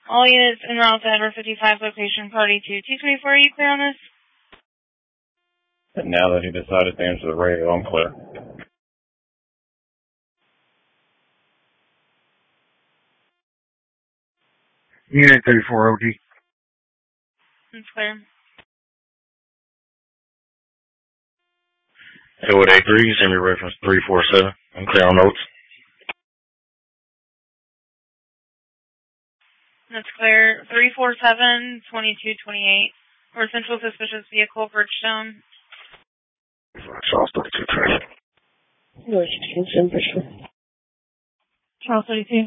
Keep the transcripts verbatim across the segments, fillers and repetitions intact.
All units en route to Edward fifty-five location party to T twenty-four. Are you clear on this? And now that he decided to answer the radio, I'm clear. Unit thirty-four O D. That's clear. Edward A three, send me reference three four seven. I'm clear on notes. That's clear. three four seven, twenty-two twenty-eight. For central suspicious vehicle, Bridgestone. Charles thirty-two, trash. Charles thirty-two.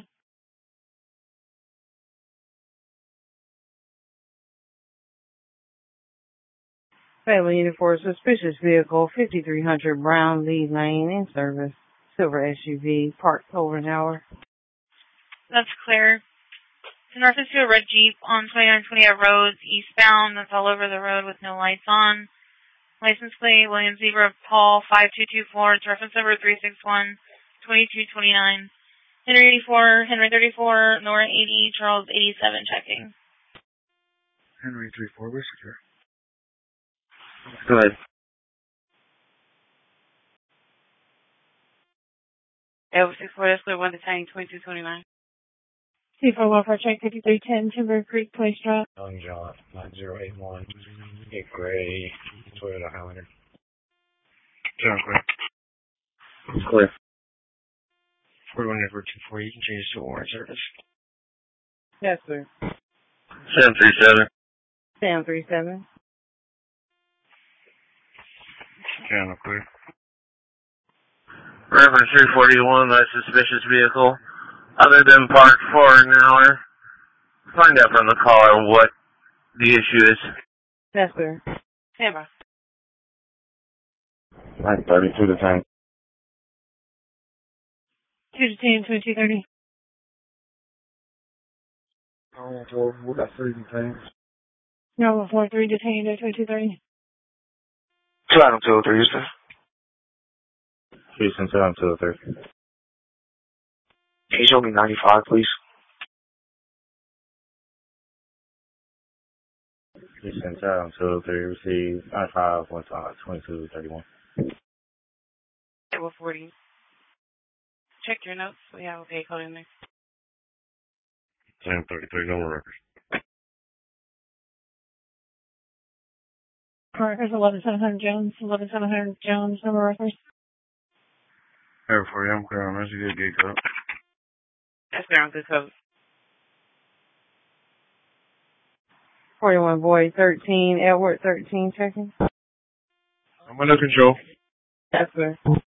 Family Unit for a suspicious vehicle, fifty-three hundred Brown Lee Lane in service. Silver S U V, parked over an hour. That's clear. It's in reference to a red Jeep on twenty-nine twenty-eight Roads, eastbound. That's all over the road with no lights on. License plate, William Zebra, Paul, five two two four. It's reference number three six one, two two two nine. Henry eighty-four, Henry thirty-four, Nora eighty, Charles eighty-seven checking. Henry three four, we're secure. Go ahead. Edward six four, that's clear, one detained, twenty-two twenty-nine. T four Welfare Check fifty-three ten, Timber Creek Place Drop. Young John, nine zero eight one. Get Gray, Toyota Highlander. Sounds clear. It's clear. forty-one Edward two four, you can change to warrant service. Yes, sir. seven three seven. Sam three seven. Channel clear. Reference three forty-one, that suspicious vehicle. Other than parked for an hour. Find out from the caller what the issue is. Yes, sir. Stand by. nine thirty-two to ten. two to ten, twenty-two thirty. Oh, four, we got three detained. No, four three detained at twenty-two thirty. two Adam two oh three, Houston. Houston, seven two oh three. Can you show me ninety-five, please? Houston, seven two oh three, receive ninety-five, one five, twenty-two thirty-one. Edward forty. Check your notes. We have a pay code in there. ten thirty-three, no more records. Records eleven seven hundred Jones, eleven seven hundred Jones, number records. Air for you, I'm clear on this. You get gate code. That's there on good code. forty-one Boy thirteen, Edward thirteen checking. I'm under control. Yes, sir.